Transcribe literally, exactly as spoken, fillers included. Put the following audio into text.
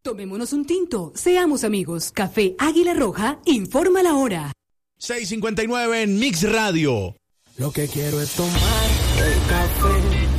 Tomémonos un tinto, seamos amigos. Café Águila Roja, informa la hora. seis cincuenta y nueve en Mix Radio. Lo que quiero es tomar el café